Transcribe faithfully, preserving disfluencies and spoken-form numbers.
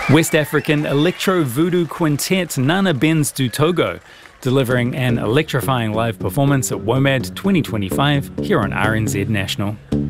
West African electro voodoo quintet Nana Benz du Togo, delivering an electrifying live performance at WOMAD twenty twenty-five here on R N Z National.